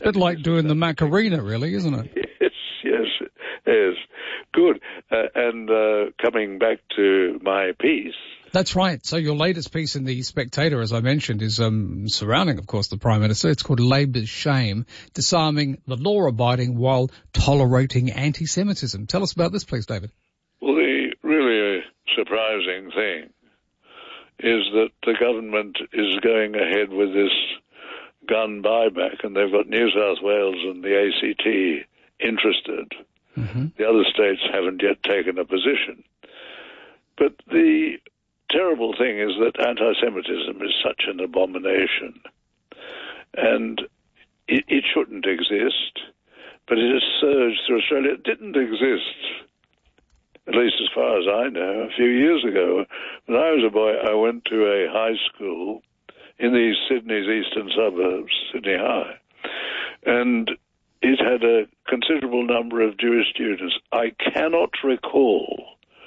a bit like doing the Macarena, really, isn't it? Yes. Good. And coming back to my piece. That's right. So your latest piece in The Spectator, as I mentioned, is surrounding, of course, the Prime Minister. It's called Labour's Shame, Disarming the Law-Abiding While Tolerating Anti-Semitism. Tell us about this, please, David. Well, the really surprising thing is that the government is going ahead with this gun buyback, and they've got New South Wales and the ACT interested. Mm-hmm. The other states haven't yet taken a position. But the terrible thing is that anti-Semitism is such an abomination, and it shouldn't exist, but it has surged through Australia. It didn't exist, at least as far as I know, a few years ago. When I was a boy, I went to a high school in Sydney's eastern suburbs, Sydney High, and it had a considerable number of Jewish students. I cannot recall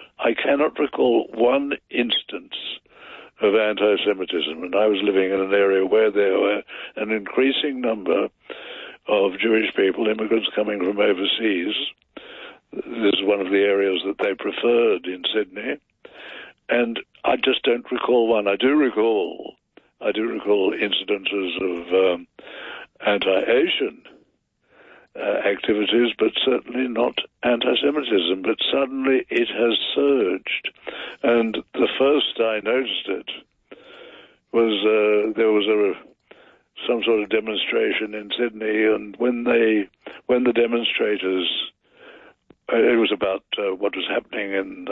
one instance of anti-Semitism, and I was living in an area where there were an increasing number of Jewish people, immigrants coming from overseas. This is one of the areas that they preferred in Sydney, and I just don't recall one. I do recall incidences of anti-Asian activities, but certainly not anti-Semitism. But suddenly it has surged, and the first I noticed it was there was some sort of demonstration in Sydney, and when the demonstrators, it was about what was happening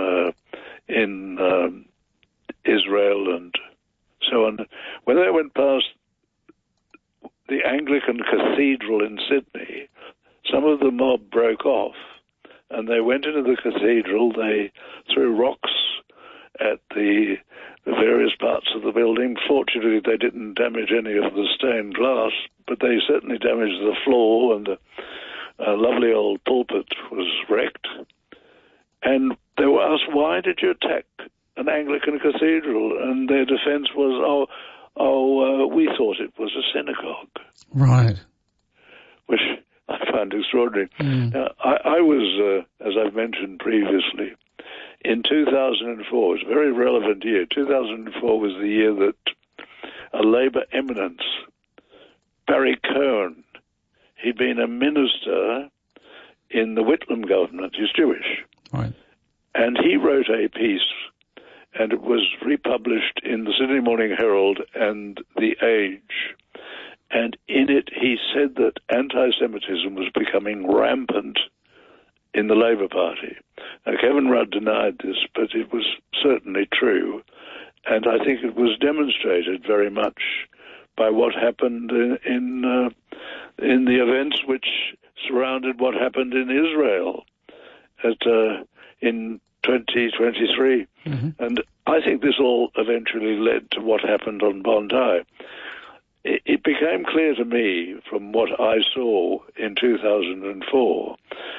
in Israel and so on. When they went past the Anglican Cathedral in Sydney, some of the mob broke off, and they went into the cathedral. They threw rocks at the various parts of the building. Fortunately, they didn't damage any of the stained glass, but they certainly damaged the floor, and a lovely old pulpit was wrecked. And they were asked, why did you attack an Anglican cathedral? And their defense was, we thought it was a synagogue. Right. Which I found extraordinary. Now, I was, as I've mentioned previously, in 2004, it was a very relevant year. 2004 was the year that a Labour eminence, Barry Cohen, he'd been a minister in the Whitlam government. He's Jewish. Right. And he wrote a piece, and it was republished in the Sydney Morning Herald and The Age. And in it, he said that anti-Semitism was becoming rampant in the Labour Party. Now, Kevin Rudd denied this, but it was certainly true. And I think it was demonstrated very much by what happened in the events which surrounded what happened in Israel in 2023. Mm-hmm. And I think this all eventually led to what happened on Bondi. It became clear to me from what I saw in 2024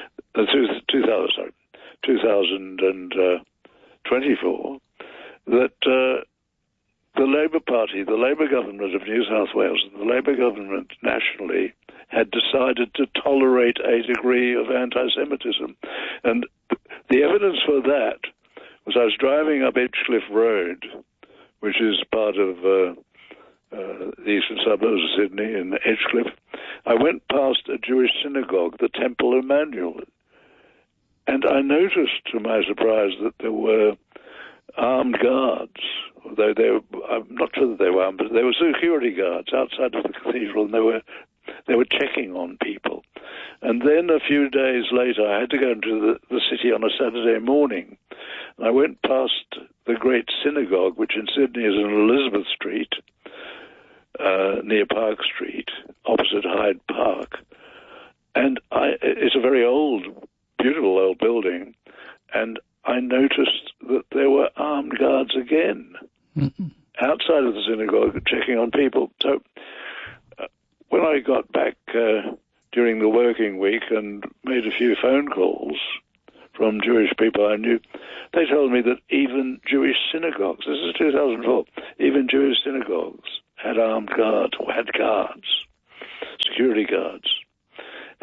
that the Labour Party, the Labour government of New South Wales, and the Labour government nationally had decided to tolerate a degree of anti-Semitism. And the evidence for that was I was driving up Edgecliff Road, which is part of the eastern suburbs of Sydney in Edgecliff. I went past a Jewish synagogue, the Temple Emmanuel, and I noticed, to my surprise, that there were armed guards. Although I'm not sure that they were armed, but there were security guards outside of the cathedral, and they were checking on people. And then a few days later, I had to go into the city on a Saturday morning. And I went past the great synagogue, which in Sydney is on Elizabeth Street, near Park Street, opposite Hyde Park. And it's a very old, beautiful old building, and I noticed that there were armed guards again outside of the synagogue checking on people. So when I got back during the working week and made a few phone calls from Jewish people I knew, they told me that even Jewish synagogues, this is 2004, even Jewish synagogues had armed guards, or had guards, security guards.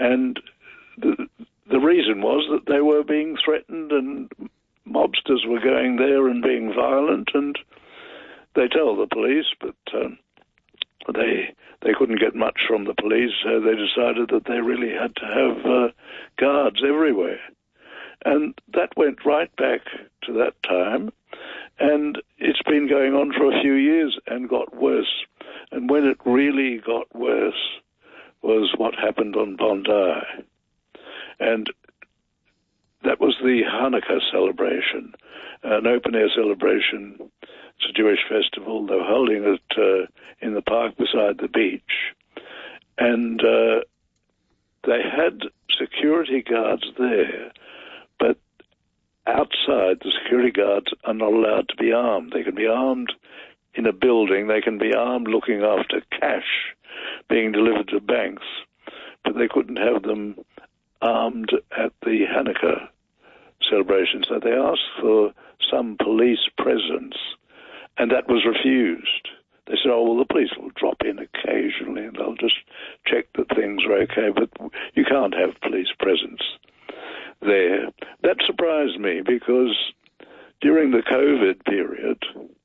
And the reason was that they were being threatened and mobsters were going there and being violent, and they told the police, but they couldn't get much from the police, so they decided that they really had to have guards everywhere. And that went right back to that time, and it's been going on for a few years and got worse. And when it really got worse was what happened on Bondi. And that was the Hanukkah celebration, an open-air celebration. It's a Jewish festival. They were holding it in the park beside the beach. And they had security guards there, but outside, the security guards are not allowed to be armed. They can be armed in a building. They can be armed looking after cash being delivered to banks, but they couldn't have them armed at the Hanukkah celebration. So they asked for some police presence, and that was refused. They said, oh, well, the police will drop in occasionally and they'll just check that things are okay, but you can't have police presence there. That surprised me because during the COVID period,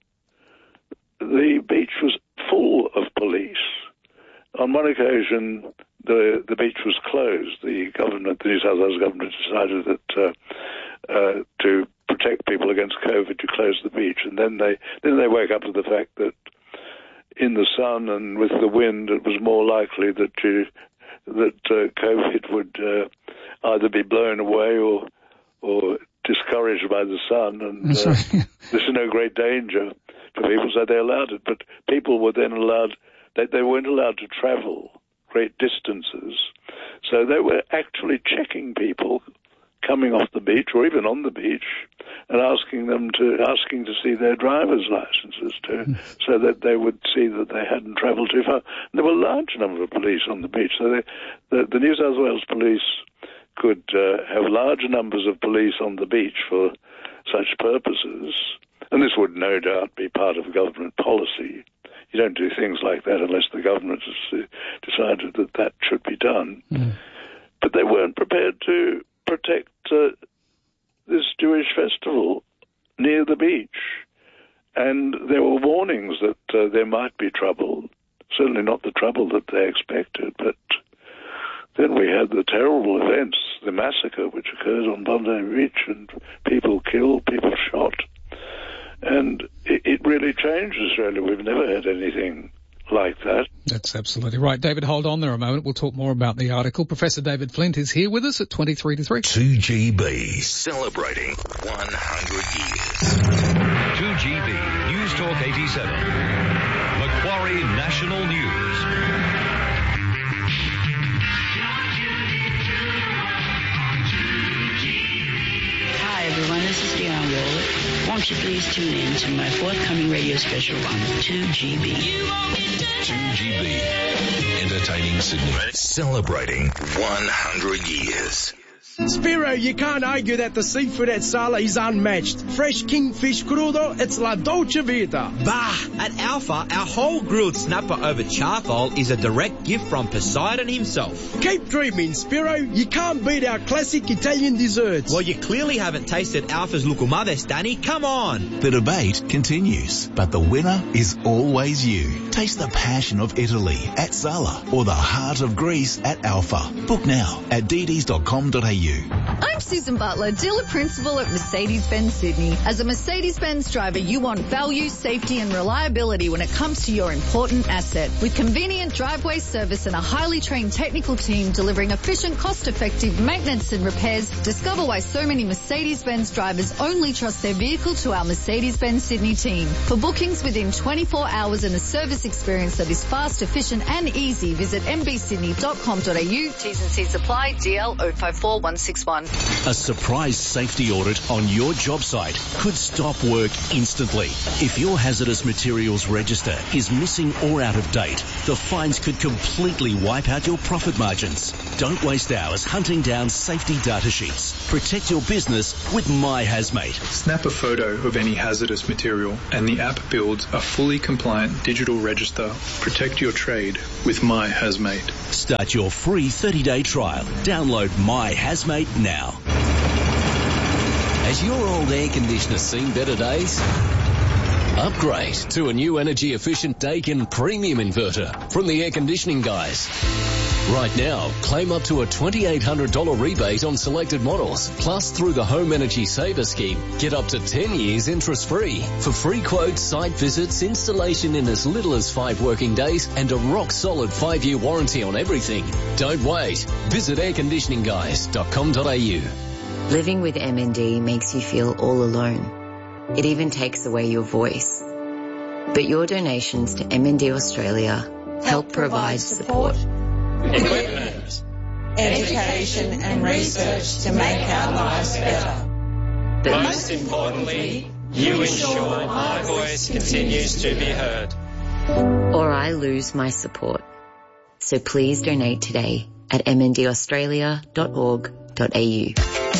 the beach was full of police. On one occasion, the beach was closed. The New South Wales government decided that to protect people against COVID, to close the beach, and then they wake up to the fact that in the sun and with the wind, it was more likely that COVID would either be blown away or discouraged by the sun, and there's no great danger to people, so they allowed it. But people were then allowed, they weren't allowed to travel great distances, so they were actually checking people coming off the beach or even on the beach and asking to see their driver's licenses so that they would see that they hadn't travelled too far. And there were a large number of police on the beach, so the New South Wales police could have large numbers of police on the beach for such purposes, and this would no doubt be part of government policy. You don't do things like that unless the government has decided that that should be done. Mm. But they weren't prepared to protect this Jewish festival near the beach. And there were warnings that there might be trouble, certainly not the trouble that they expected, but then we had the terrible events, the massacre which occurred on Bondi Beach, and people killed, people shot. And it really changed Australia. We've never had anything like that. That's absolutely right. David, hold on there a moment. We'll talk more about the article. Professor David Flint is here with us at 23 to 3. 2GB, celebrating 100 years. 2GB, News Talk 87. Macquarie National News. Hi everyone, this is Dionne Warwick. Won't you please tune in to my forthcoming radio special on 2GB. 2GB, entertaining Sydney. Celebrating 100 years. Spiro, you can't argue that the seafood at Sala is unmatched. Fresh kingfish crudo, it's la dolce vita. Bah! At Alpha, our whole grilled snapper over charcoal is a direct gift from Poseidon himself. Keep dreaming, Spiro. You can't beat our classic Italian desserts. Well, you clearly haven't tasted Alpha's Lucumades, Danny. Come on! The debate continues, but the winner is always you. Taste the passion of Italy at Sala or the heart of Greece at Alpha. Book now at dd's.com.au. I'm Susan Butler, dealer principal at Mercedes-Benz Sydney. As a Mercedes-Benz driver, you want value, safety and reliability when it comes to your important asset. With convenient driveway service and a highly trained technical team delivering efficient, cost-effective maintenance and repairs, discover why so many Mercedes-Benz drivers only trust their vehicle to our Mercedes-Benz Sydney team. For bookings within 24 hours and a service experience that is fast, efficient and easy, visit mbsydney.com.au. T's and C's apply. DL 0541 161. A surprise safety audit on your job site could stop work instantly. If your hazardous materials register is missing or out of date, the fines could completely wipe out your profit margins. Don't waste hours hunting down safety data sheets. Protect your business with My Hazmate. Snap a photo of any hazardous material and the app builds a fully compliant digital register. Protect your trade with My Hazmate. Start your free 30-day trial. Download My Hazmate now. Has your old air conditioner seen better days? Upgrade to a new energy-efficient Daikin premium inverter from the Air Conditioning Guys. Right now, claim up to a $2,800 rebate on selected models. Plus, through the Home Energy Saver Scheme, get up to 10 years interest-free. For free quotes, site visits, installation in as little as 5 working days, and a rock-solid 5-year warranty on everything. Don't wait. Visit airconditioningguys.com.au. Living with MND makes you feel all alone. It even takes away your voice. But your donations to MND Australia help provide support, equipment, education and research to make our lives better. But most importantly, you ensure my voice continues to be heard. Or I lose my support. So please donate today at mndaustralia.org.au.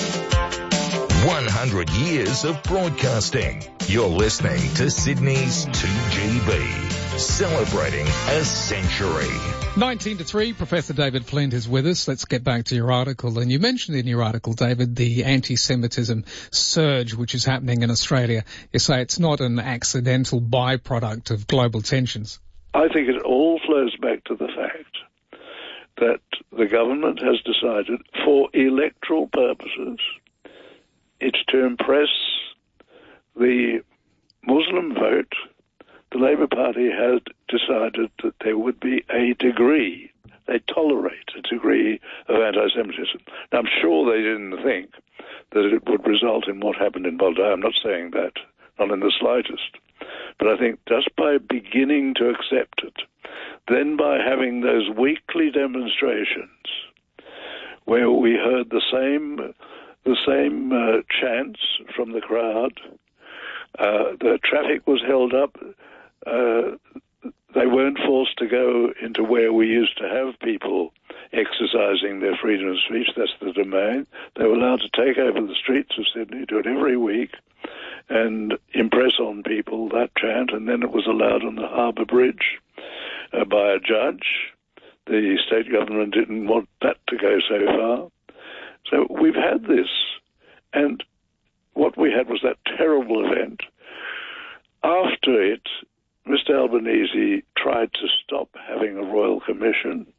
100 years of broadcasting. You're listening to Sydney's 2GB, celebrating a century. 19 to 3, Professor David Flint is with us. Let's get back to your article. And you mentioned in your article, David, the anti-Semitism surge which is happening in Australia. You say it's not an accidental byproduct of global tensions. I think it all flows back to the fact that the government has decided, for electoral purposes, it's to impress the Muslim vote. The Labour Party had decided that there would be a degree, they tolerate a degree of anti-Semitism. Now, I'm sure they didn't think that it would result in what happened in Bondi. I'm not saying that, not in the slightest. But I think just by beginning to accept it, then by having those weekly demonstrations where we heard the same chants from the crowd, the traffic was held up. They weren't forced to go into where we used to have people exercising their freedom of speech. That's the Domain. They were allowed to take over the streets of Sydney, do it every week, and impress on people that chant. And then it was allowed on the Harbour Bridge by a judge. The state government didn't want that to go so far. So we've had this, and what we had was that terrible event. After it, Mr. Albanese tried to stop having a Royal Commission.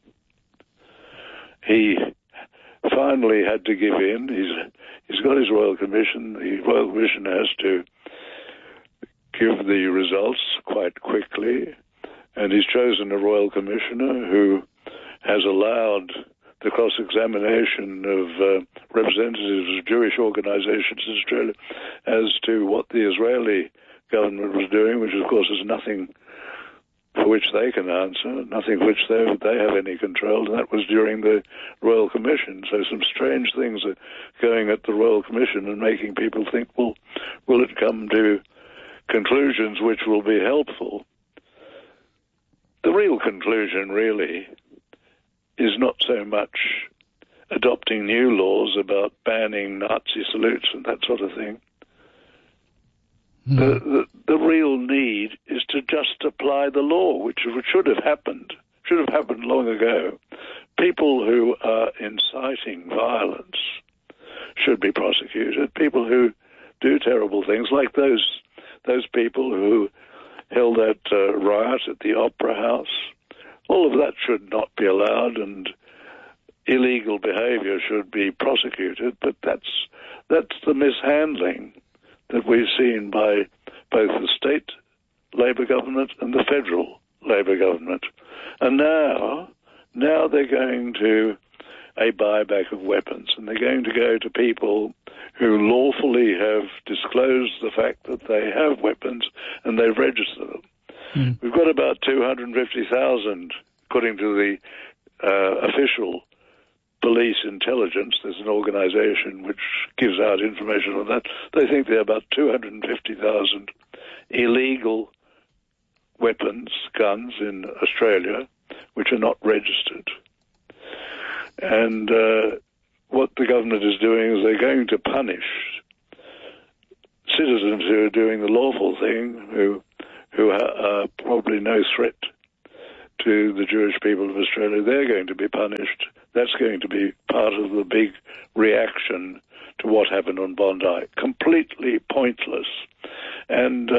He finally had to give in. He's got his Royal Commission. The Royal Commission has to give the results quite quickly, and he's chosen a Royal Commissioner who has allowed the cross-examination of representatives of Jewish organizations in Australia as to what the Israeli government was doing, which, of course, is nothing for which they can answer, nothing for which they have any control, and that was during the Royal Commission. So some strange things are going at the Royal Commission and making people think, well, will it come to conclusions which will be helpful? The real conclusion, really, is not so much adopting new laws about banning Nazi salutes and that sort of thing. The real need is to just apply the law, which should have happened long ago. People who are inciting violence should be prosecuted. People who do terrible things, like those people who held that riot at the Opera House, all of that should not be allowed, and illegal behaviour should be prosecuted. But that's the mishandling that we've seen by both the state Labor government and the federal Labor government. And now they're going to a buyback of weapons, and they're going to go to people who lawfully have disclosed the fact that they have weapons and they've registered them. We've got about 250,000, according to the official police intelligence, there's an organization which gives out information on that, they think there are about 250,000 illegal weapons, guns in Australia, which are not registered. And what the government is doing is they're going to punish citizens who are doing the lawful thing, who are probably no threat to the Jewish people of Australia. They're going to be punished. That's going to be part of the big reaction to what happened on Bondi. Completely pointless. And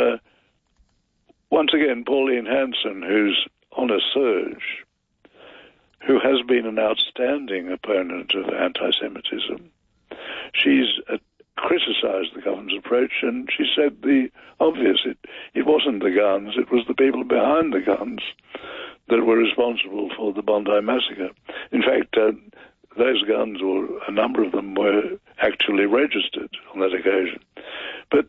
once again, Pauline Hanson, who's on a surge, who has been an outstanding opponent of anti-Semitism, she's criticised the government's approach, and she said the obvious. It wasn't the guns, it was the people behind the guns that were responsible for the Bondi massacre. In fact, those guns, or a number of them, were actually registered on that occasion. But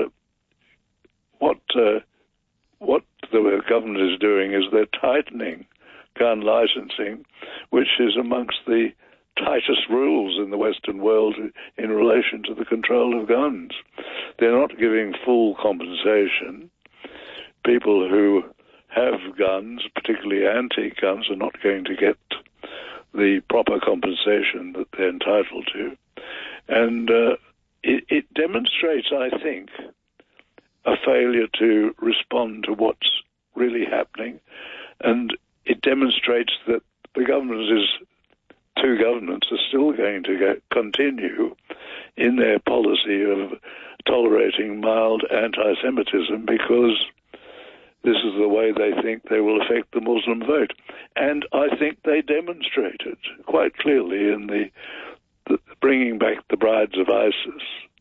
what the government is doing is they're tightening gun licensing, which is amongst the tightest rules in the Western world in relation to the control of guns. They're not giving full compensation. People who have guns, particularly antique guns, are not going to get the proper compensation that they're entitled to. And it demonstrates, I think, a failure to respond to what's really happening. And it demonstrates that the two governments are still going to continue in their policy of tolerating mild anti-Semitism, because this is the way they think they will affect the Muslim vote. And I think they demonstrated quite clearly in the bringing back the brides of ISIS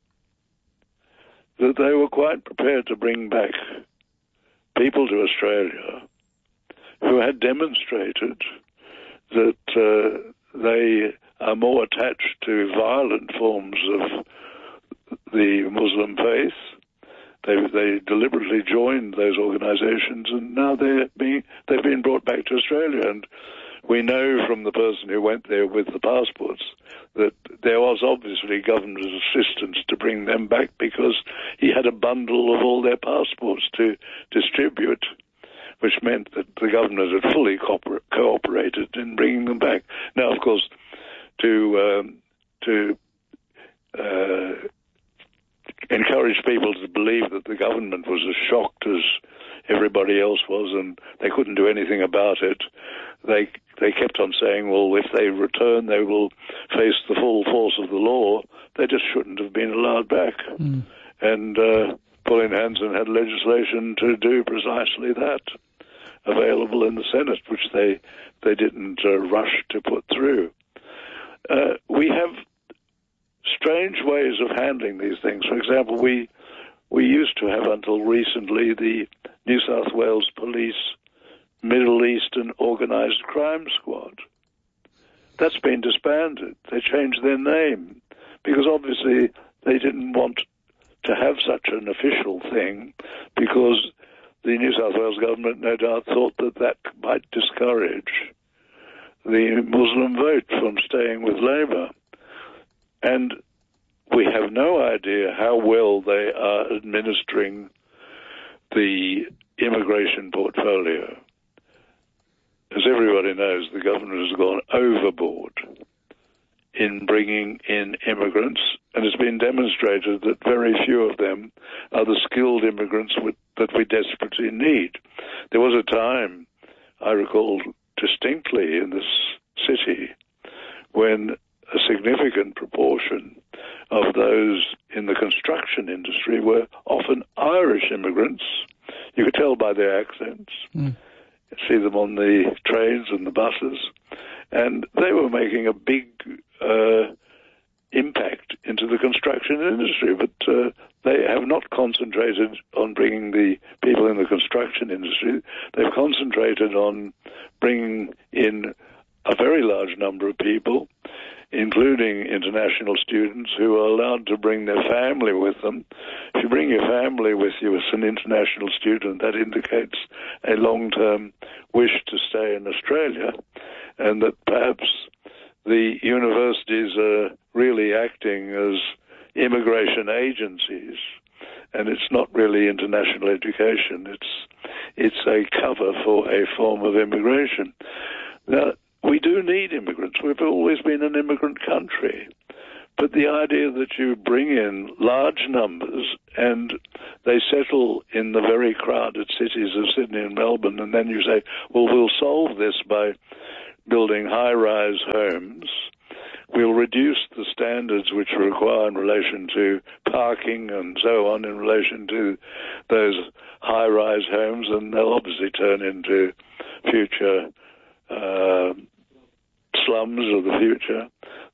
that they were quite prepared to bring back people to Australia who had demonstrated that they are more attached to violent forms of the Muslim faith. They deliberately joined those organisations, and now they've been brought back to Australia. And we know from the person who went there with the passports that there was obviously government assistance to bring them back, because he had a bundle of all their passports to distribute, which meant that the government had fully cooperated in bringing them back. Now, of course, to encourage people to believe that the government was as shocked as everybody else was and they couldn't do anything about it, they kept on saying, well, if they return, they will face the full force of the law. They just shouldn't have been allowed back. Mm. And Pauline Hanson had legislation to do precisely that available in the Senate, which they didn't rush to put through. We have strange ways of handling these things. For example, we used to have until recently the New South Wales Police Middle Eastern Organised Crime Squad. That's been disbanded. They changed their name because obviously they didn't want to have such an official thing, because the New South Wales government no doubt thought that might discourage the Muslim vote from staying with Labor. And we have no idea how well they are administering the immigration portfolio. As everybody knows, the government has gone overboard in bringing in immigrants, and it's been demonstrated that very few of them are the skilled immigrants that we desperately need. There was a time, I recall distinctly in this city, when a significant proportion of those in the construction industry were often Irish immigrants. You could tell by their accents. Mm. See them on the trains and the buses. And they were making a big impact into the construction industry, but they have not concentrated on bringing the people in the construction industry. They've concentrated on bringing in a very large number of people, including international students who are allowed to bring their family with them. If you bring your family with you as an international student, that indicates a long-term wish to stay in Australia, and that perhaps the universities are really acting as immigration agencies, and it's not really international education. It's a cover for a form of immigration. Now, we do need immigrants. We've always been an immigrant country. But the idea that you bring in large numbers and they settle in the very crowded cities of Sydney and Melbourne, and then you say, well, we'll solve this by building high-rise homes. We'll reduce the standards which are required in relation to parking and so on in relation to those high-rise homes, and they'll obviously turn into future slums of the future.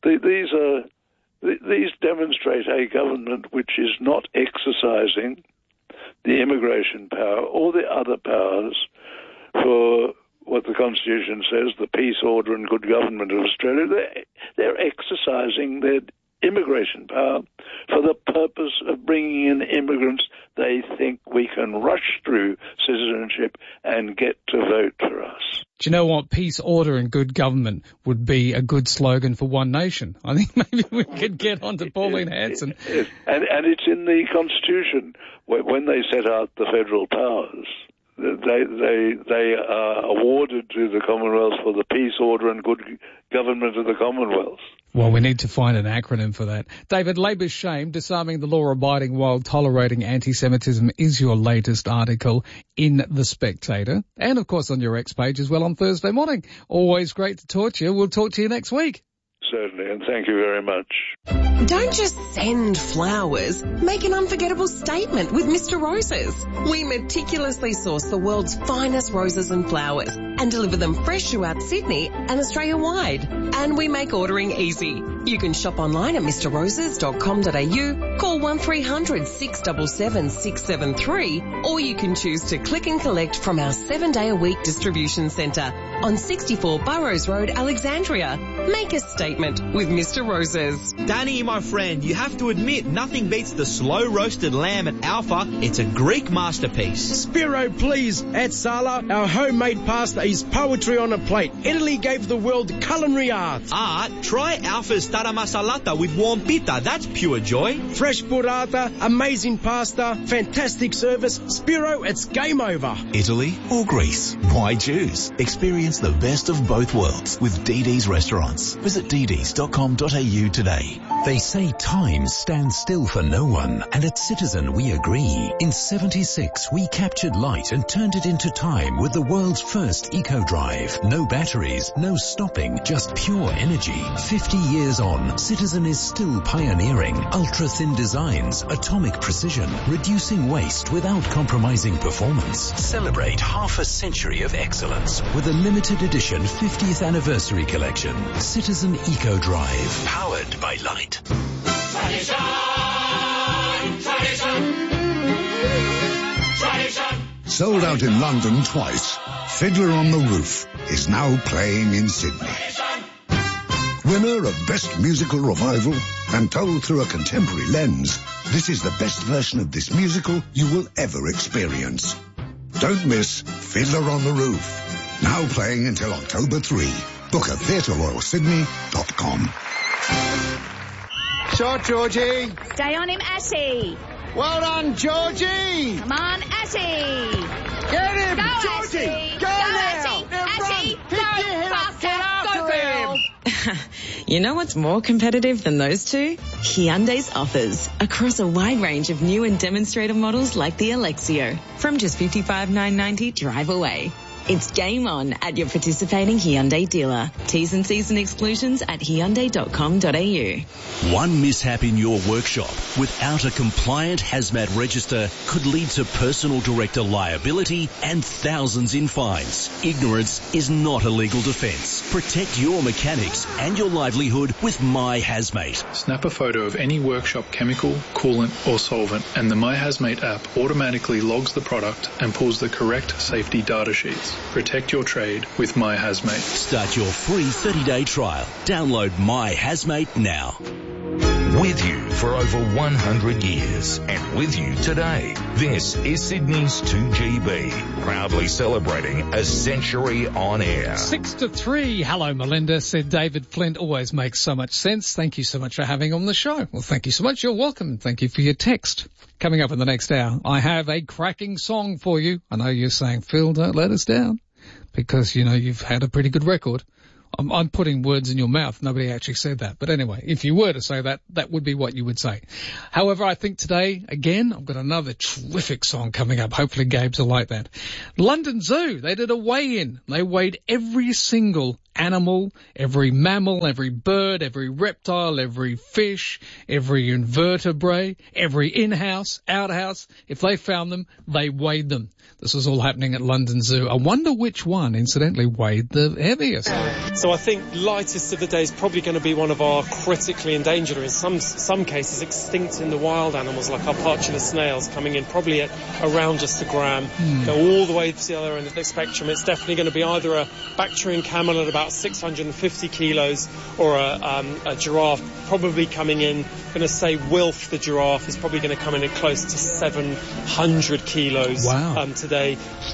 These demonstrate a government which is not exercising the immigration power or the other powers for what the Constitution says, the peace, order and good government of Australia. They're exercising their immigration power for the purpose of bringing in immigrants they think we can rush through citizenship and get to vote for us. Do you know what? Peace, order and good government would be a good slogan for One Nation. I think maybe we could get on to Pauline Hanson. And it's in the Constitution. When they set out the federal powers, they are awarded to the Commonwealth for the peace, order and good government of the Commonwealth. Well, we need to find an acronym for that. David, Labour's shame, disarming the law-abiding while tolerating anti-Semitism is your latest article in The Spectator. And, of course, on your X page as well on Thursday morning. Always great to talk to you. We'll talk to you next week. Certainly, and thank you very much. Don't just send flowers. Make an unforgettable statement with Mr. Roses. We meticulously source the world's finest roses and flowers and deliver them fresh throughout Sydney and Australia-wide. And we make ordering easy. You can shop online at mrroses.com.au, call 1300 677 673, or you can choose to click and collect from our 7-day-a-week distribution centre on 64 Burrows Road, Alexandria. Make a statement with Mr. Roses. Danny, my friend, you have to admit nothing beats the slow roasted lamb at Alpha. It's a Greek masterpiece. Spiro, please. At Sala, our homemade pasta is poetry on a plate. Italy gave the world culinary art. Try Alpha's tara masalata with warm pita. That's pure joy. Fresh burrata, amazing pasta, fantastic service. Spiro, it's game over. Italy or Greece? Why choose? Experience the best of both worlds with DD's restaurants. Visit dd's.com.au today. They say time stands still for no one, and at Citizen we agree. In 76, we captured light and turned it into time with the world's first eco-drive. No batteries, no stopping, just pure energy. 50 years on, Citizen is still pioneering ultra-thin designs, atomic precision, reducing waste without compromising performance. Celebrate half a century of excellence with a limited edition 50th anniversary collection. Citizen Eco-Drive, powered by light. Tradition, tradition, tradition. Sold out in London twice, Fiddler on the Roof is now playing in Sydney. Winner of Best Musical Revival and told through a contemporary lens, this is the best version of this musical you will ever experience. Don't miss Fiddler on the Roof. Now playing until October 3. Book at theatreroyalsydney.com. Shot, Georgie. Stay on him, Ashy. Well done, Georgie. Come on, Ashy. Get him, Go, Georgie. Ashy. Go now. Ashy. Pick your head up. Get after him. You know what's more competitive than those two? Hyundai's offers across a wide range of new and demonstrator models like the Alexio. From just $55,990 drive away. It's game on at your participating Hyundai dealer. T's and C's and exclusions at Hyundai.com.au. One mishap in your workshop without a compliant hazmat register could lead to personal director liability and thousands in fines. Ignorance is not a legal defence. Protect your mechanics and your livelihood with My Hazmate. Snap a photo of any workshop chemical, coolant or solvent, and the My Hazmate app automatically logs the product and pulls the correct safety data sheets. Protect your trade with My Hazmate. Start your free 30-day trial. Download My Hazmate now. With you for over 100 years and with you today. This is Sydney's 2GB, proudly celebrating a century on air. 6 to 3. Hello, Melinda, said David Flint. Always makes so much sense. Thank you so much for having on the show. Well, thank you so much. You're welcome. Thank you for your text. Coming up in the next hour, I have a cracking song for you. I know you're saying, Phil, don't let us down, because, you know, you've had a pretty good record. I'm putting words in your mouth. Nobody actually said that. But anyway, if you were to say that, that would be what you would say. However, I think today, again, I've got another terrific song coming up. Hopefully Gabes will like that. London Zoo, they did a weigh-in. They weighed every single animal, every mammal, every bird, every reptile, every fish, every invertebrate, every in-house, out-house. If they found them, they weighed them. This was all happening at London Zoo. I wonder which one, incidentally, weighed the heaviest. So I think lightest of the day is probably going to be one of our critically endangered, or in some cases extinct in the wild animals, like our partulus snails, coming in probably at around just a gram. Go all the way to the other end of the spectrum. It's definitely going to be either a Bactrian camel at about 650 kilos or a giraffe probably coming in. Going to say Wilf, the giraffe, is probably going to come in at close to 700 kilos today.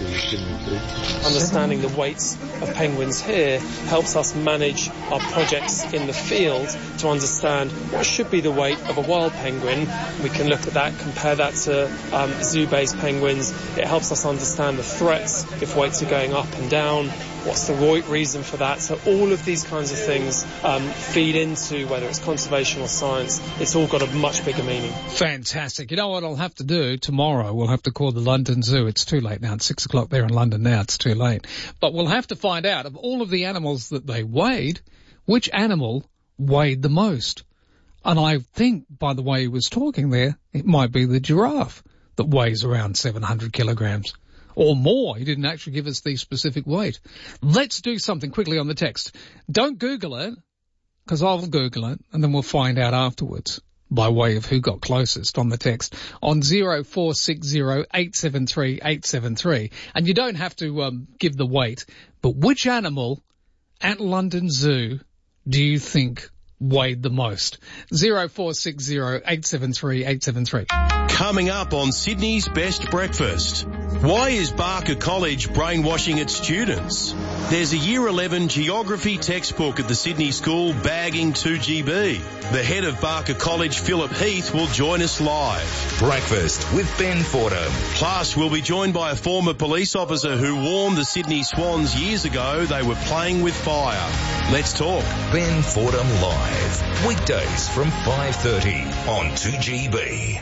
Understanding the weights of penguins here helps us manage our projects in the field to understand what should be the weight of a wild penguin. We can look at that, compare that to zoo-based penguins. It helps us understand the threats if weights are going up and down. What's the right reason for that? So all of these kinds of things feed into whether it's conservation or science. It's all got a much bigger meaning. Fantastic. You know what I'll have to do tomorrow? We'll have to call the London Zoo. It's too late now. It's 6 o'clock there in London now. It's too late. But we'll have to find out, of all of the animals that they weighed, which animal weighed the most. And I think, by the way he was talking there, it might be the giraffe that weighs around 700 kilograms. Or more. He didn't actually give us the specific weight. Let's do something quickly on the text. Don't Google it, because I'll Google it, and then we'll find out afterwards by way of who got closest on the text on 0460 873 873. And you don't have to give the weight, but which animal at London Zoo do you think weighed the most? 0460 873 873. Coming up on Sydney's Best Breakfast. Why is Barker College brainwashing its students? There's a Year 11 geography textbook at the Sydney School bagging 2GB. The head of Barker College, Philip Heath, will join us live. Breakfast with Ben Fordham. Plus, we'll be joined by a former police officer who warned the Sydney Swans years ago they were playing with fire. Let's talk. Ben Fordham Live. Weekdays from 5:30 on 2GB.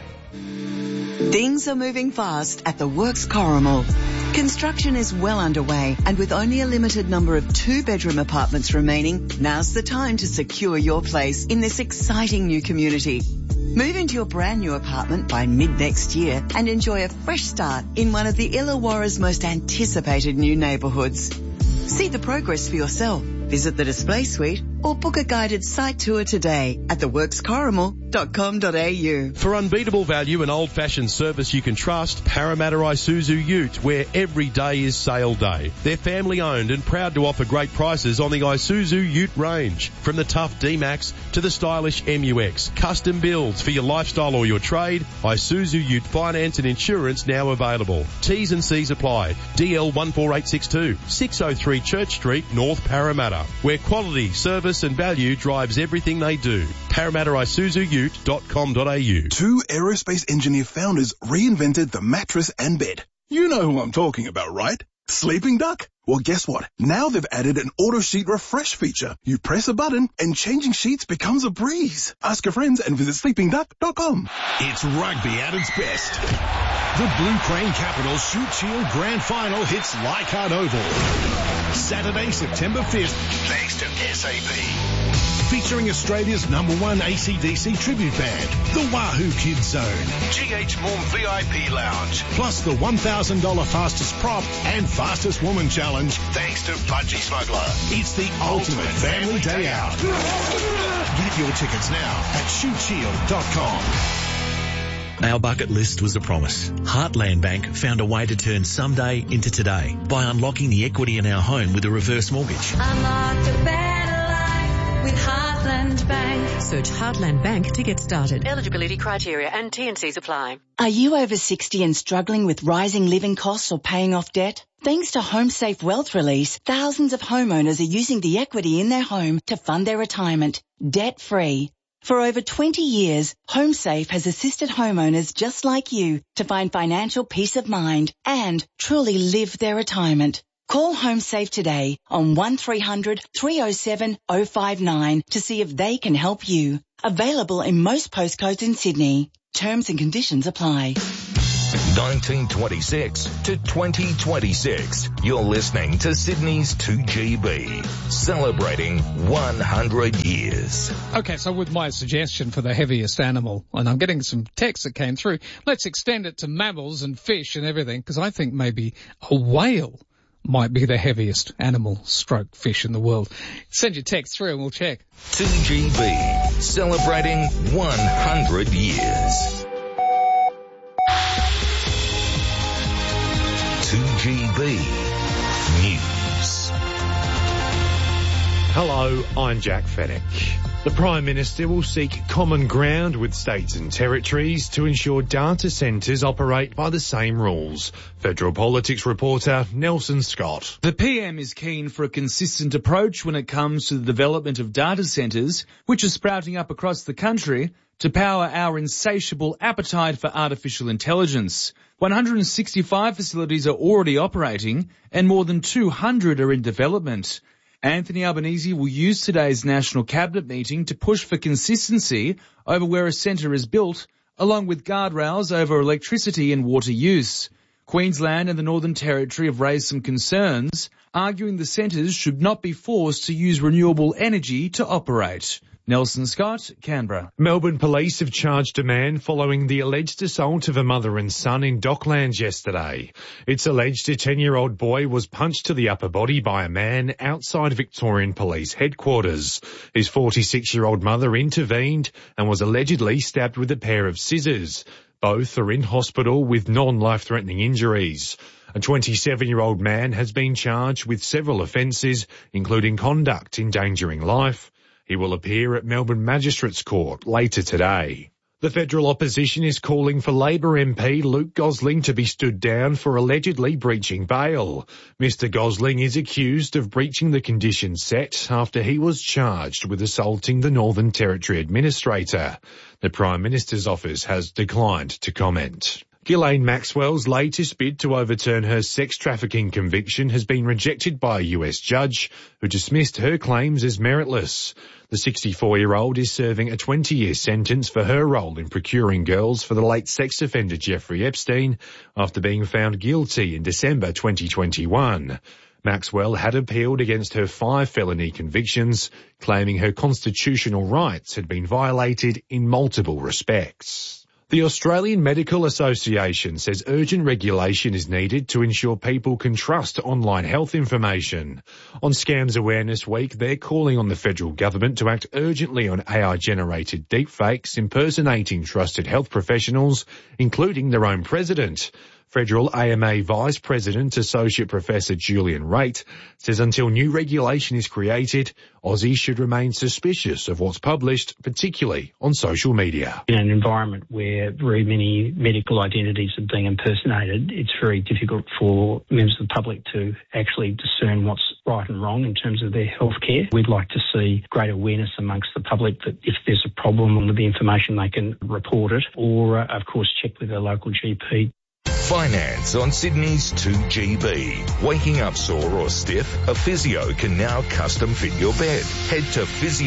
Things are moving fast at the Works Corrimal. Construction is well underway, and with only a limited number of 2-bedroom apartments remaining, now's the time to secure your place in this exciting new community. Move into your brand new apartment by mid-next year and enjoy a fresh start in one of the Illawarra's most anticipated new neighbourhoods. See the progress for yourself. Visit the display suite or book a guided site tour today at theworkscorrimal.com.au. For unbeatable value and old-fashioned service you can trust, Parramatta Isuzu Ute, where every day is sale day. They're family-owned and proud to offer great prices on the Isuzu Ute range. From the tough D-Max to the stylish MUX. Custom builds for your lifestyle or your trade. Isuzu Ute finance and insurance now available. T's and C's apply. DL 14862, 603 Church Street, North Parramatta, where quality, service and value drives everything they do. ParramattaIsuzuUte.com.au. 2 aerospace engineer founders reinvented the mattress and bed. You know who I'm talking about, right? Sleeping Duck? Well, guess what? Now they've added an auto sheet refresh feature. You press a button and changing sheets becomes a breeze. Ask your friends and visit sleepingduck.com. It's rugby at its best. The Blue Crane Capital Shoot Shield Grand Final hits Leichhardt Oval. Saturday, September 5th, thanks to SAP. Featuring Australia's #1 AC/DC tribute band, the Wahoo Kids Zone, GH Morm VIP Lounge, plus the $1,000 fastest prop and fastest woman challenge, thanks to Budgie Smuggler. It's the ultimate family day out. Get your tickets now at shootshield.com. Our bucket list was a promise. Heartland Bank found a way to turn someday into today by unlocking the equity in our home with a reverse mortgage. Unlock a better life with Heartland Heartland Bank. Search Heartland Bank to get started. Eligibility criteria and T&Cs apply. Are you over 60 and struggling with rising living costs or paying off debt? Thanks to HomeSafe Wealth Release, thousands of homeowners are using the equity in their home to fund their retirement, debt-free. For over 20 years, HomeSafe has assisted homeowners just like you to find financial peace of mind and truly live their retirement. Call HomeSafe today on 1300 307 059 to see if they can help you. Available in most postcodes in Sydney. Terms and conditions apply. 1926 to 2026. You're listening to Sydney's 2GB, celebrating 100 years. Okay, so with my suggestion for the heaviest animal, and I'm getting some texts that came through, let's extend it to mammals and fish and everything, because I think maybe a whale might be the heaviest animal stroke fish in the world. Send your text through and we'll check. 2GB, celebrating 100 years. 2GB News. Hello, I'm Jack Fennick. The Prime Minister will seek common ground with states and territories to ensure data centres operate by the same rules. Federal Politics reporter Nelson Scott. The PM is keen for a consistent approach when it comes to the development of data centres, which are sprouting up across the country to power our insatiable appetite for artificial intelligence. 165 facilities are already operating and more than 200 are in development. Anthony Albanese will use today's National Cabinet meeting to push for consistency over where a centre is built, along with guardrails over electricity and water use. Queensland and the Northern Territory have raised some concerns, arguing the centres should not be forced to use renewable energy to operate. Nelson Scott, Canberra. Melbourne police have charged a man following the alleged assault of a mother and son in Docklands yesterday. It's alleged a 10-year-old boy was punched to the upper body by a man outside Victorian Police headquarters. His 46-year-old mother intervened and was allegedly stabbed with a pair of scissors. Both are in hospital with non-life-threatening injuries. A 27-year-old man has been charged with several offences, including conduct endangering life. He will appear at Melbourne Magistrates Court later today. The federal opposition is calling for Labor MP Luke Gosling to be stood down for allegedly breaching bail. Mr Gosling is accused of breaching the conditions set after he was charged with assaulting the Northern Territory Administrator. The Prime Minister's office has declined to comment. Ghislaine Maxwell's latest bid to overturn her sex trafficking conviction has been rejected by a US judge who dismissed her claims as meritless. The 64-year-old is serving a 20-year sentence for her role in procuring girls for the late sex offender Jeffrey Epstein after being found guilty in December 2021. Maxwell had appealed against her 5 felony convictions, claiming her constitutional rights had been violated in multiple respects. The Australian Medical Association says urgent regulation is needed to ensure people can trust online health information. On Scams Awareness Week, they're calling on the federal government to act urgently on AI-generated deepfakes impersonating trusted health professionals, including their own president. Federal AMA Vice President Associate Professor Julian Raitt says until new regulation is created, Aussies should remain suspicious of what's published, particularly on social media. In an environment where very many medical identities are being impersonated, it's very difficult for members of the public to actually discern what's right and wrong in terms of their health care. We'd like to see great awareness amongst the public that if there's a problem with the information, they can report it or, of course, check with their local GP. Finance on Sydney's 2GB. Waking up sore or stiff? A physio can now custom fit your bed. Head to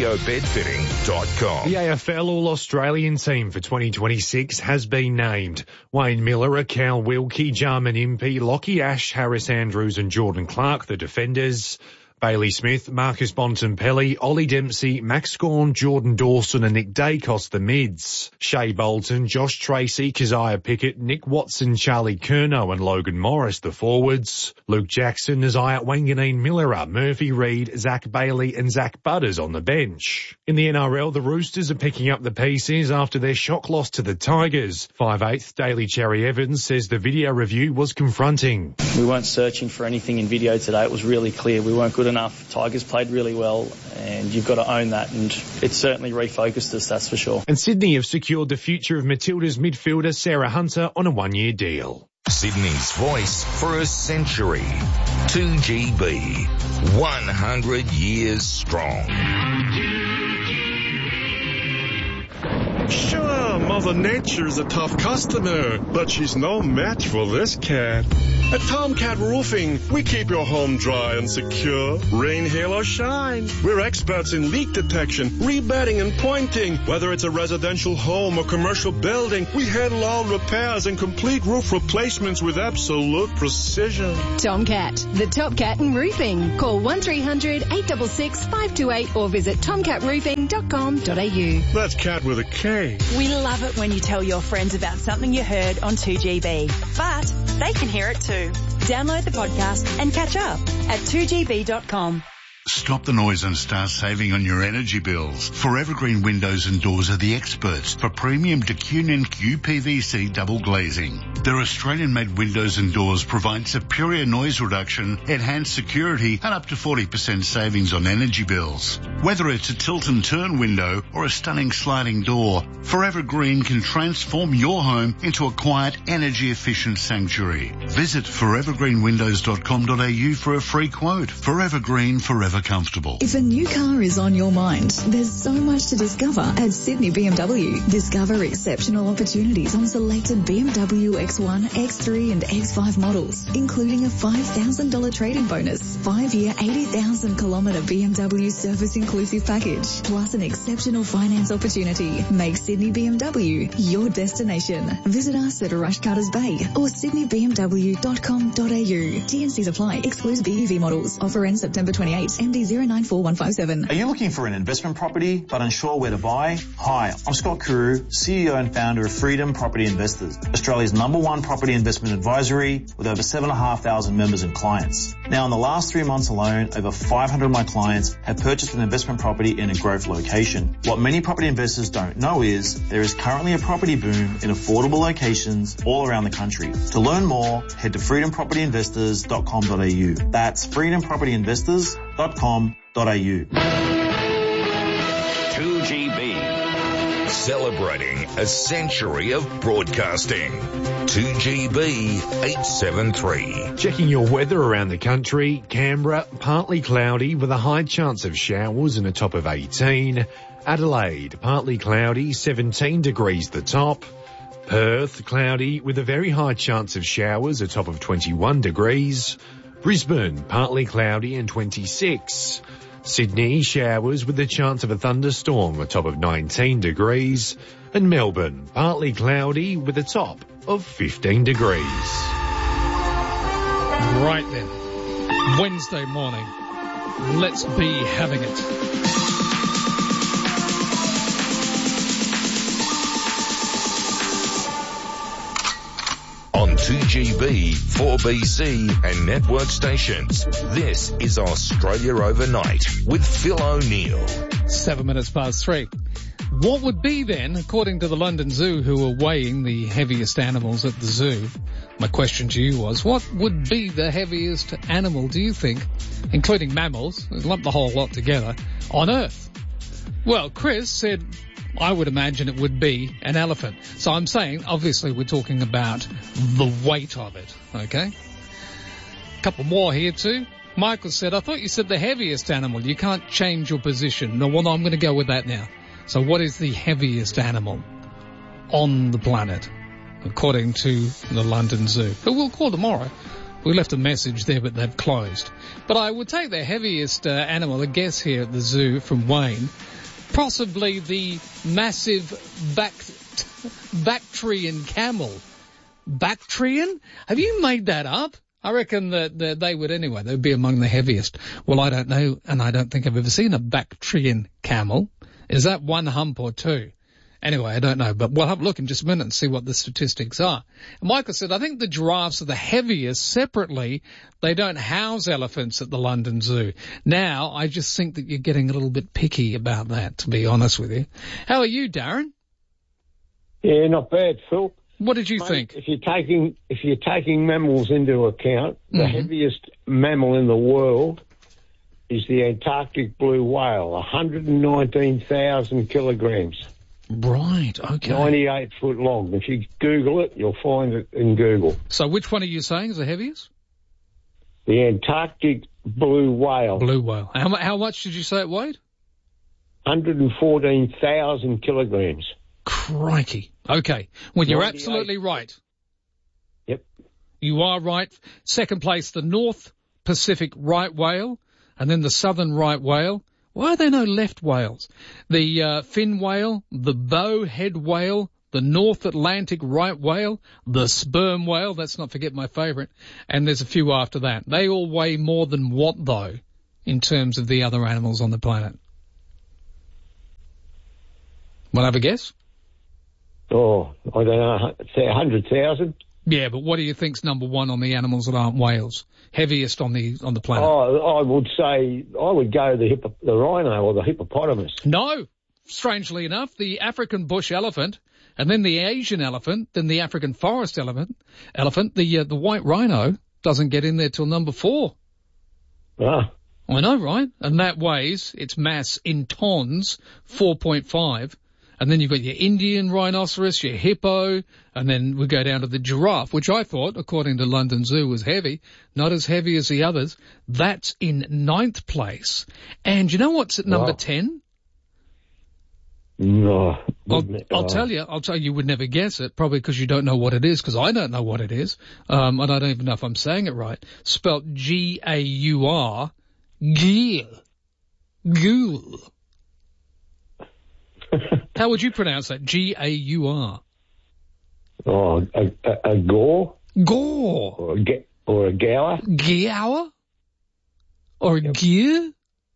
physiobedfitting.com. The AFL All-Australian team for 2026 has been named. Wayne Miller, Cal Wilkie, Jarman Impey, Lockie Ash, Harris Andrews and Jordan Clark, the defenders. Bailey Smith, Marcus Bontempelli, Ollie Dempsey, Max Gawn, Jordan Dawson and Nick Dacos, the mids. Shea Bolton, Josh Tracy, Keziah Pickett, Nick Watson, Charlie Curnow and Logan Morris, the forwards. Luke Jackson, Isaiah Wanganeen Millera, Murphy Reid, Zach Bailey and Zach Butters on the bench. In the NRL, the Roosters are picking up the pieces after their shock loss to the Tigers. 5/8 Daly Cherry Evans says the video review was confronting. We weren't searching for anything in video today. It was really clear we weren't good good enough. Tigers played really well, and you've got to own that, and it's certainly refocused us, that's for sure. And Sydney have secured the future of Matilda's midfielder Sarah Hunter on a 1-year deal. Sydney's voice for a century. 2GB. 100 years strong. Sure, Mother Nature's a tough customer, but she's no match for this cat. At Tomcat Roofing, we keep your home dry and secure, rain, hail, or shine. We're experts in leak detection, rebedding, and pointing. Whether it's a residential home or commercial building, we handle all repairs and complete roof replacements with absolute precision. Tomcat, the top cat in roofing. Call 1300 866 528 or visit tomcatroofing.com.au. That's cat with a K. We love it when you tell your friends about something you heard on 2GB, but they can hear it too. Download the podcast and catch up at 2gb.com. Stop the noise and start saving on your energy bills. Forever Green Windows and Doors are the experts for premium Decunion QPVC double glazing. Their Australian-made windows and doors provide superior noise reduction, enhanced security, and up to 40% savings on energy bills. Whether it's a tilt and turn window or a stunning sliding door, Forever Green can transform your home into a quiet, energy-efficient sanctuary. Visit forevergreenwindows.com.au for a free quote. Forever Green, forever comfortable. If a new car is on your mind, there's so much to discover at Sydney BMW. Discover exceptional opportunities on selected BMW X1, X3 and X5 models, including a $5,000 trade-in bonus, 5-year 80,000 kilometre BMW service inclusive package, plus an exceptional finance opportunity. Make Sydney BMW your destination. Visit us at Rushcutters Bay or sydneybmw.com.au. T&Cs apply. Excludes BEV models. Offer ends September 28. MD 094157. Are you looking for an investment property but unsure where to buy? Hi, I'm Scott Carew, CEO and founder of Freedom Property Investors, Australia's #1 property investment advisory with over 7,500 members and clients. Now, in the last 3 months alone, over 500 of my clients have purchased an investment property in a growth location. What many property investors don't know is there is currently a property boom in affordable locations all around the country. To learn more, head to freedompropertyinvestors.com.au. That's freedompropertyinvestors.com.au. 2GB. Celebrating a century of broadcasting. 2GB 873. Checking your weather around the country. Canberra, partly cloudy with a high chance of showers and a top of 18. Adelaide, partly cloudy, 17 degrees the top. Perth, cloudy with a very high chance of showers, a top of 21 degrees. Brisbane, partly cloudy and 26. Sydney, showers with a chance of a thunderstorm, a top of 19 degrees. And Melbourne, partly cloudy with a top of 15 degrees. Right then. Wednesday morning. Let's be having it. On 2GB, 4BC and network stations, this is Australia Overnight with Phil O'Neill. 7 minutes past 3. What would be then, according to the London Zoo, who are weighing the heaviest animals at the zoo, my question to you was, what would be the heaviest animal, do you think, including mammals, lump the whole lot together, on Earth? Well, Chris said, I would imagine it would be an elephant. So I'm saying, obviously, we're talking about the weight of it, okay? A couple more here too. Michael said, I thought you said the heaviest animal. You can't change your position. No, well, I'm going to go with that now. So what is the heaviest animal on the planet, according to the London Zoo, who we'll call tomorrow? We left a message there, but they've closed. But I would take the heaviest animal, a guess here at the zoo from Wayne, possibly the massive Bactrian camel. Bactrian? Have you made that up? I reckon that they would anyway. They would be among the heaviest. Well, I don't know, and I don't think I've ever seen a Bactrian camel. Is that one hump or two? Anyway, I don't know, but we'll have a look in just a minute and see what the statistics are. And Michael said, I think the giraffes are the heaviest separately. They don't house elephants at the London Zoo. Now, I just think that you're getting a little bit picky about that, to be honest with you. How are you, Darren? Yeah, not bad, Phil. What did you think? If you're taking mammals into account, the heaviest mammal in the world is the Antarctic blue whale, 119,000 kilograms. Right, okay. 98 foot long. If you Google it, you'll find it in Google. So which one are you saying is the heaviest? The Antarctic blue whale. Blue whale. How much did you say it weighed? 114,000 kilograms. Crikey. Okay. Well, you're absolutely right. Yep. You are right. Second place, the North Pacific right whale, and then the Southern right whale. Why are there no left whales? The fin whale, the bowhead whale, the North Atlantic right whale, the sperm whale, let's not forget my favourite, and there's a few after that. They all weigh more than what, though, in terms of the other animals on the planet? Want to have a guess? Oh, I don't know, say 100,000. Yeah, but what do you think's number one on the animals that aren't whales? Heaviest on the planet? Oh, I would go the rhino or the hippopotamus. No, strangely enough, the African bush elephant, and then the Asian elephant, then the African forest elephant. The white rhino doesn't get in there till number 4. Ah. I know, right? And that weighs its mass in tons, 4.5. And then you've got your Indian rhinoceros, your hippo, and then we go down to the giraffe, which I thought, according to London Zoo, was heavy. Not as heavy as the others. That's in 9th place. And you know what's at number 10? No. I'll tell you, you would never guess it, probably because you don't know what it is, because I don't know what it is. And I don't even know if I'm saying it right. Spelt G-A-U-R, Ghoul. Ghoul. How would you pronounce that? G-A-U-R. Oh, a gore? Gore. Or a gower? Gower? Or a gear?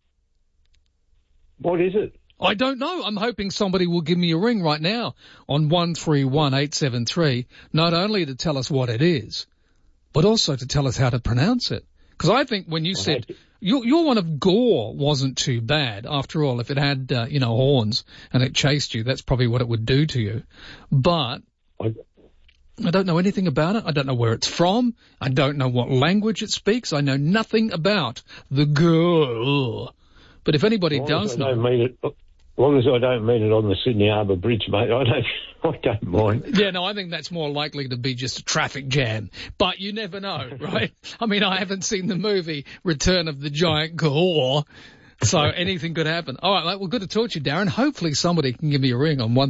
What is it? I don't know. I'm hoping somebody will give me a ring right now on 131873, not only to tell us what it is, but also to tell us how to pronounce it. Because I think when you said your one of gore wasn't too bad. After all, if it had, horns and it chased you, that's probably what it would do to you. But I don't know anything about it. I don't know where it's from. I don't know what language it speaks. I know nothing about the gore. But if anybody does know... As long as I don't mean it on the Sydney Harbour Bridge, mate, I don't mind. Yeah, no, I think that's more likely to be just a traffic jam. But you never know, right? I mean, I haven't seen the movie Return of the Giant Gore, so anything could happen. All right, well, good to talk to you, Darren. Hopefully somebody can give me a ring on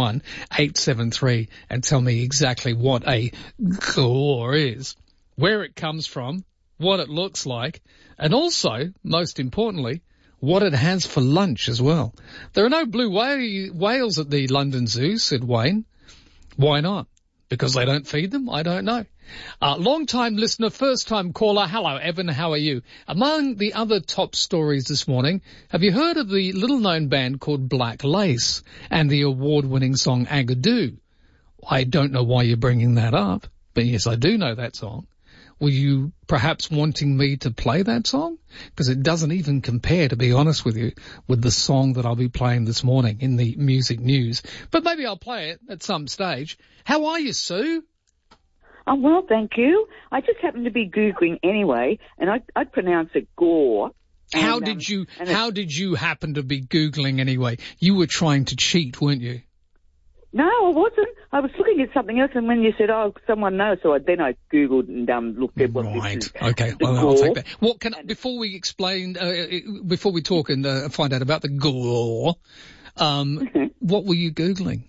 131873 and tell me exactly what a gore is, where it comes from, what it looks like, and also, most importantly, what it has for lunch as well. There are no blue whales at the London Zoo, said Wayne. Why not? Because they don't feed them? I don't know. Long-time listener, first-time caller. Hello, Evan. How are you? Among the other top stories this morning, have you heard of the little-known band called Black Lace and the award-winning song Agadoo? I don't know why you're bringing that up, but yes, I do know that song. Were you perhaps wanting me to play that song? Because it doesn't even compare, to be honest with you, with the song that I'll be playing this morning in the music news. But maybe I'll play it at some stage. How are you, Sue? I'm well, thank you. I just happened to be Googling anyway, and I'd pronounce it gore. How did you happen to be Googling anyway? You were trying to cheat, weren't you? No, I wasn't. I was looking at something else, and when you said, someone knows, so then I Googled and looked at what this is. Okay, well, I'll take that. Before we explain, before we talk and find out about the gore, what were you Googling?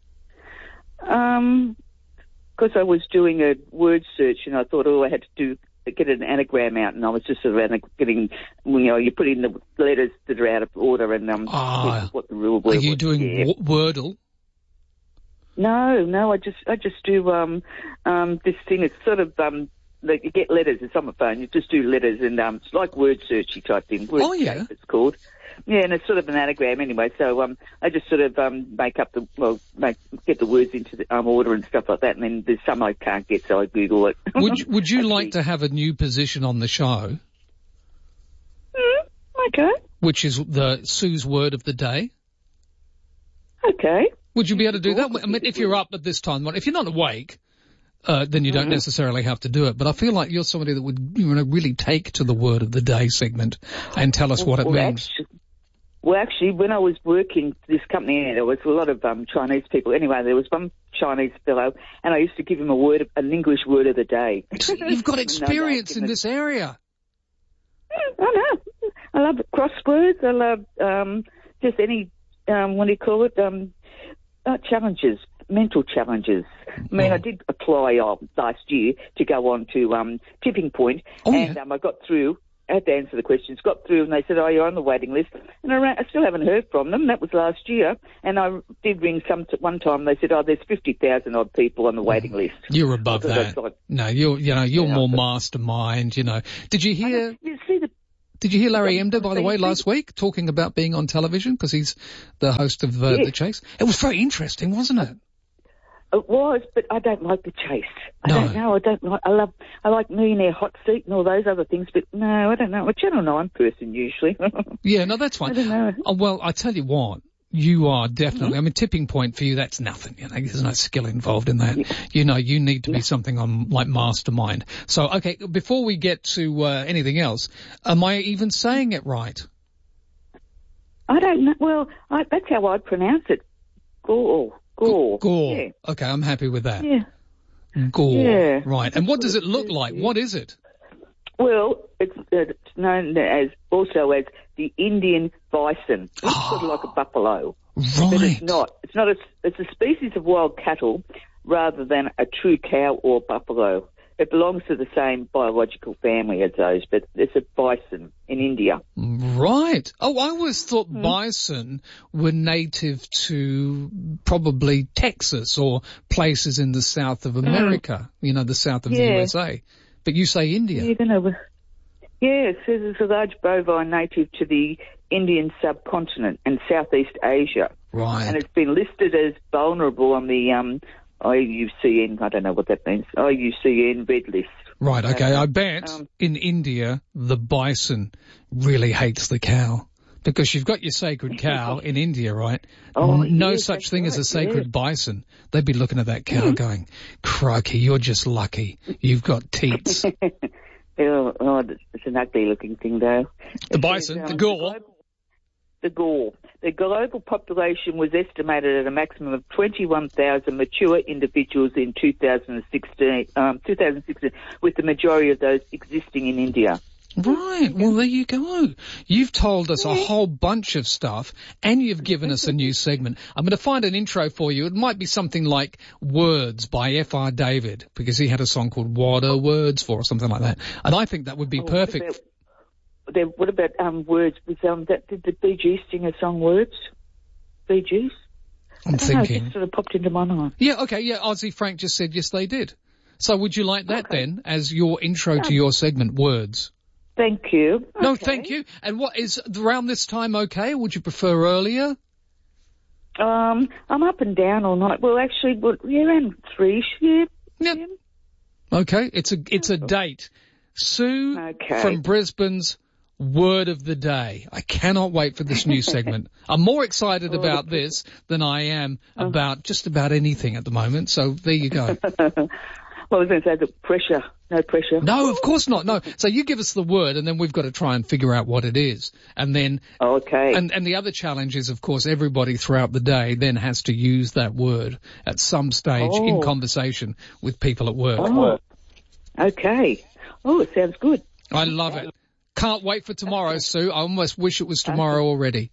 Because I was doing a word search, and I thought, I had to get an anagram out, and I was just sort of getting, you put in the letters that are out of order, and what the rule was. Are you doing Wordle? No, I just do this thing. It's sort of like you get letters. It's on my phone. You just do letters, and it's like word search. You type in word search, it's called. Yeah, and it's sort of an anagram anyway. So I just sort of get the words into the order and stuff like that. And then there's some I can't get, so I Google it. Would you like to have a new position on the show? Okay. Which is the Sue's word of the day. Okay. Would you be able to do that? I mean, if you're up at this time, if you're not awake, then you don't necessarily have to do it. But I feel like you're somebody that would really take to the word of the day segment and tell us what it means. Actually, when I was working for this company, there was a lot of Chinese people. Anyway, there was one Chinese fellow, and I used to give him an English word of the day. You've got experience in this area. I know. I love crosswords. I love just any, what do you call it, challenges, mental challenges. I mean, I did apply last year to go on to Tipping Point, and I got through. I had to answer the questions, got through, and they said, you're on the waiting list. And I still haven't heard from them. That was last year. And I did ring one time. They said, there's 50,000 odd people on the waiting list. You're above that. No, you're more mastermind, Did you hear... Did you hear Larry Emder, by the way, last week, talking about being on television? Because he's the host of The Chase. It was very interesting, wasn't it? It was, but I don't like The Chase. I don't know. I like Millionaire Hot Seat and all those other things, but no, I don't know. I'm a Channel 9 person usually. Yeah, no, that's fine. I don't know. Well, I tell you what. You are definitely, I mean, Tipping Point for you, that's nothing. There's no skill involved in that. Yeah. You need to be something on like mastermind. So, okay, before we get to anything else, am I even saying it right? I don't know. Well, that's how I'd pronounce it. Gore. Yeah. Okay, I'm happy with that. Yeah. Gore. Yeah. Right. And what does it look like? What is it? Well, it's known also as the Indian bison. It's sort of like a buffalo. Right. But it's not. It's a species of wild cattle rather than a true cow or buffalo. It belongs to the same biological family as those, but it's a bison in India. Right. Oh, I always thought bison were native to probably Texas or places in the south of America, the south of the USA. But you say India. Yeah, it says it's a large bovine native to the Indian subcontinent and Southeast Asia. Right. And it's been listed as vulnerable on the IUCN, I don't know what that means, IUCN red list. Right, okay. I bet in India the bison really hates the cow. Because you've got your sacred cow in India, right? No such thing as a sacred bison. They'd be looking at that cow going, crikey, you're just lucky. You've got teats. It's an ugly-looking thing, though. The bison, the gore. The gore. The global population was estimated at a maximum of 21,000 mature individuals in 2016, with the majority of those existing in India. Right. Well, there you go. You've told us a whole bunch of stuff, and you've given us a new segment. I'm going to find an intro for you. It might be something like Words by F.R. David, because he had a song called What Are Words For, or something like that. And I think that would be perfect. What about Words? Did the Bee Gees sing a song, Words? Bee Gees? I'm thinking. It just sort of popped into my mind. Yeah, okay, yeah. Ozzy Frank just said yes, they did. So would you like that then as your intro to your segment, Words? Thank you. No, thank you. And what is around this time okay? Would you prefer earlier? I'm up and down all night. Well, actually, around 3ish, yeah. Okay, it's a date. Sue from Brisbane's Word of the Day. I cannot wait for this new segment. I'm more excited about this than I am about just about anything at the moment. So there you go. Well, I was going to say the pressure. No pressure. No, of course not. No. So you give us the word and then we've got to try and figure out what it is. And then... Okay. And the other challenge is, of course, everybody throughout the day then has to use that word at some stage in conversation with people at work. Oh. Okay. Oh, it sounds good. I love it. Can't wait for tomorrow, Sue. I almost wish it was tomorrow already.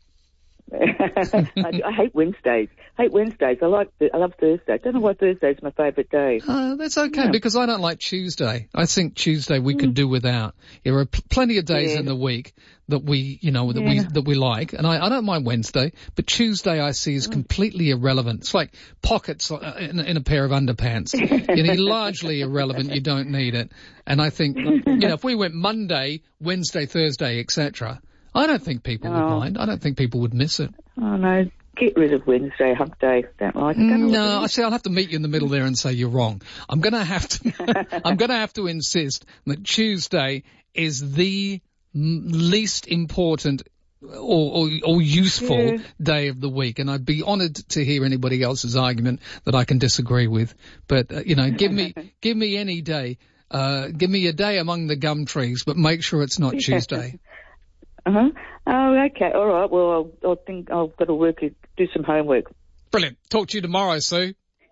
I hate Wednesdays. I love Thursday. I don't know why Thursday's my favourite day. That's okay because I don't like Tuesday. I think Tuesday we could do without. There are plenty of days in the week that we, that we like, and I don't mind Wednesday, but Tuesday I see is completely irrelevant. It's like pockets in a pair of underpants. You're largely irrelevant. You don't need it. And I think, if we went Monday, Wednesday, Thursday, etc., I don't think people would mind. I don't think people would miss it. Oh, no. Get rid of Wednesday, hump day. Don't like it. No, I see. I'll have to meet you in the middle there and say you're wrong. I'm going to have to insist that Tuesday is the least important or useful day of the week. And I'd be honoured to hear anybody else's argument that I can disagree with. But, give me any day. Give me a day among the gum trees, but make sure it's not Tuesday. Oh, okay. All right. Well, I think I've got to do some homework. Brilliant. Talk to you tomorrow, Sue.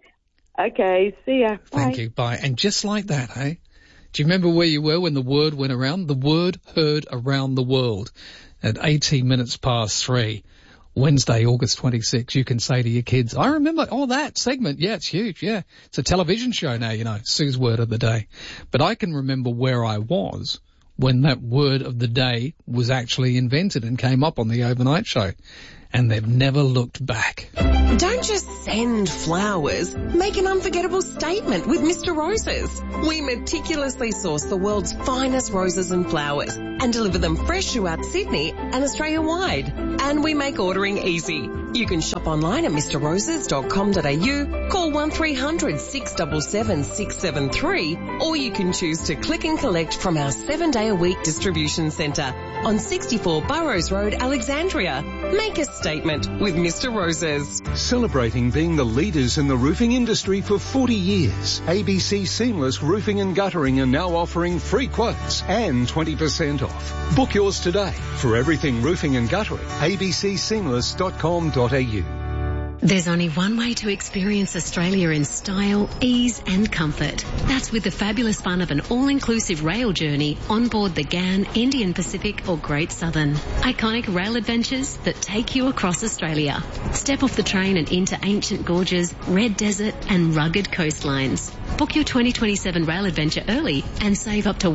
Okay. See ya. Thank you. Bye. And just like that, hey? Do you remember where you were when the word went around? The word heard around the world at 18 minutes past 3. Wednesday, August 26th, you can say to your kids, I remember, that segment. Yeah, it's huge. Yeah. It's a television show now, Sue's word of the day. But I can remember where I was when that word of the day was actually invented and came up on the overnight show. And they've never looked back. Don't just send flowers. Make an unforgettable statement with Mr. Roses. We meticulously source the world's finest roses and flowers and deliver them fresh throughout Sydney and Australia-wide. And we make ordering easy. You can shop online at mrroses.com.au, call 1300 677 673, or you can choose to click and collect from our 7-day-a-week distribution centre on 64 Burrows Road, Alexandria. Make a statement with Mr. Roses. Celebrating being the leaders in the roofing industry for 40 years, ABC Seamless Roofing and Guttering are now offering free quotes and 20% off. Book yours today for everything roofing and guttering. abcseamless.com.au. There's only one way to experience Australia in style, ease and comfort. That's with the fabulous fun of an all-inclusive rail journey on board the GAN, Indian Pacific or Great Southern. Iconic rail adventures that take you across Australia. Step off the train and into ancient gorges, red desert and rugged coastlines. Book your 2027 rail adventure early and save up to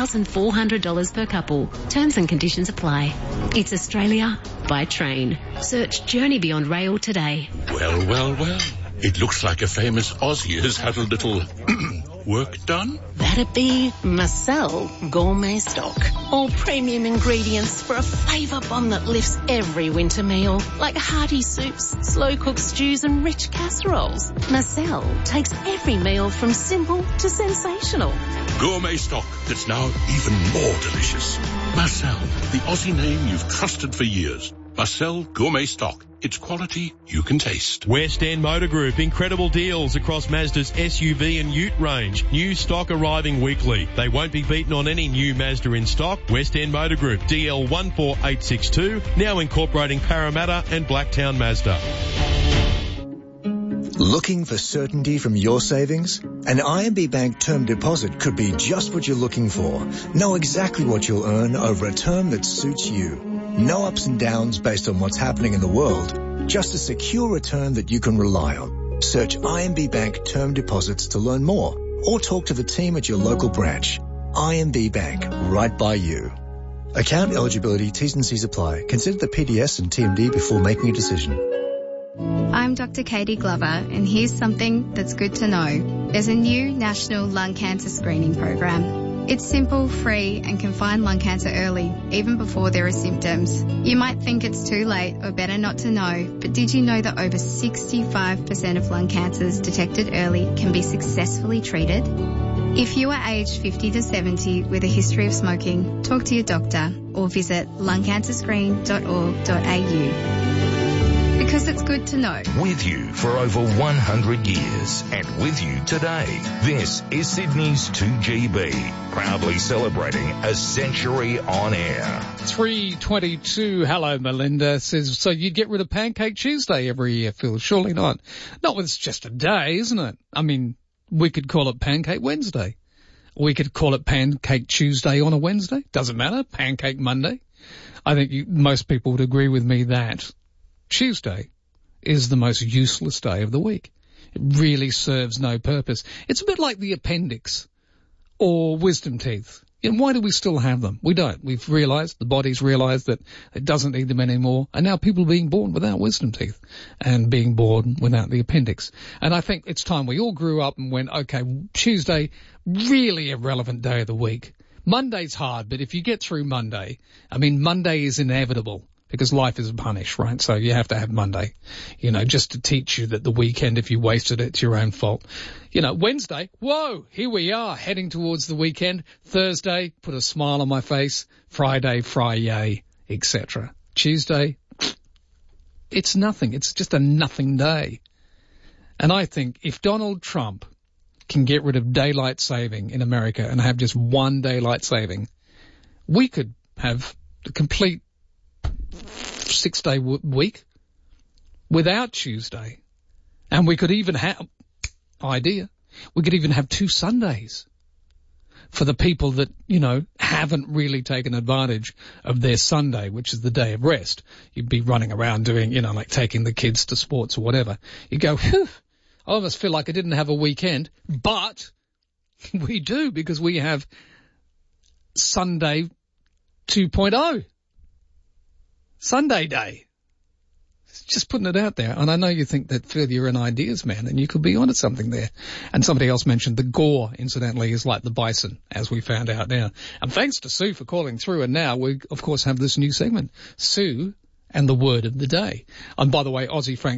$1,400 per couple. Terms and conditions apply. It's Australia by train. Search Journey Beyond Rail today. Well, well, well. It looks like a famous Aussie has had a little work done. That'd be Marcel Gourmet Stock. All premium ingredients for a flavour bomb that lifts every winter meal, like hearty soups, slow-cooked stews and rich casseroles. Marcel takes every meal from simple to sensational. Gourmet Stock that's now even more delicious. Marcel, the Aussie name you've trusted for years. Marcel Gourmet Stock. It's quality you can taste. West End Motor Group, incredible deals across Mazda's SUV and Ute range. New stock arriving weekly. They won't be beaten on any new Mazda in stock. West End Motor Group, DL 14862, now incorporating Parramatta and Blacktown Mazda. Looking for certainty from your savings? An IMB Bank term deposit could be just what you're looking for. Know exactly what you'll earn over a term that suits you. No ups and downs based on what's happening in the world. Just a secure return that you can rely on. Search IMB Bank term deposits to learn more or talk to the team at your local branch. IMB Bank, right by you. Account eligibility, T's and C's apply. Consider the PDS and TMD before making a decision. I'm Dr. Katie Glover, and here's something that's good to know. There's a new national lung cancer screening program. It's simple, free, and can find lung cancer early, even before there are symptoms. You might think it's too late or better not to know, but did you know that over 65% of lung cancers detected early can be successfully treated? If you are aged 50 to 70 with a history of smoking, talk to your doctor or visit lungcancerscreen.org.au. Because it's good to know. With you for over 100 years and with you today. This is Sydney's 2GB, proudly celebrating a century on air. 322, hello Melinda, says, so you'd get rid of Pancake Tuesday every year, Phil? Surely not. Not when it's just a day, isn't it? I mean, we could call it Pancake Wednesday. We could call it Pancake Tuesday on a Wednesday. Doesn't matter. Pancake Monday. I think most people would agree with me that Tuesday is the most useless day of the week. It really serves no purpose. It's a bit like the appendix or wisdom teeth. And why do we still have them? We don't. We've realized, the body's realized that it doesn't need them anymore. And now people are being born without wisdom teeth and being born without the appendix. And I think it's time we all grew up and went, okay, Tuesday, really irrelevant day of the week. Monday's hard, but if you get through Monday, I mean, Monday is inevitable. Because life is a punish, right? So you have to have Monday, just to teach you that the weekend, if you wasted it, it's your own fault. Wednesday, whoa, here we are, heading towards the weekend. Thursday, put a smile on my face. Friday, fry-yay, etc. Tuesday, it's nothing. It's just a nothing day. And I think if Donald Trump can get rid of daylight saving in America and have just one daylight saving, we could have the complete 6-day week without Tuesday. And we could even have, we could even have 2 Sundays for the people that, haven't really taken advantage of their Sunday, which is the day of rest. You'd be running around doing, like taking the kids to sports or whatever. You go, I almost feel like I didn't have a weekend, but we do, because we have Sunday 2.0. Sunday day. Just putting it out there. And I know you think that, Phil, you're an ideas man, and you could be onto something there. And somebody else mentioned the gore, incidentally, is like the bison, as we found out now. And thanks to Sue for calling through. And now we, of course, have this new segment, Sue and the word of the day. And by the way, Aussie Frank